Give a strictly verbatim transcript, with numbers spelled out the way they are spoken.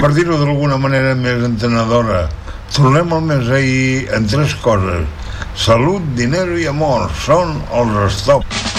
per dir-ho d'alguna manera més entenedora, tornem al mes ahir en tres coses: salut, dinero i amor, són els estops.